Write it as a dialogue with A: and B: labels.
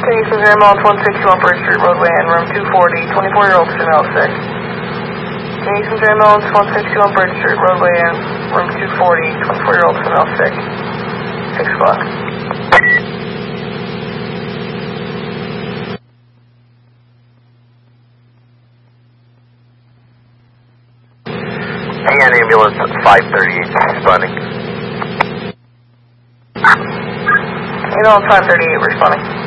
A: Houston, ambulance 161 Bridge Street roadway in room 240, 24-year-old female sick. Houston, ambulance 161 Bridge Street roadway in room 240, 24-year-old female sick. 6 o'clock.
B: Hang on, ambulance 538 responding.
A: Ambulance 538 responding.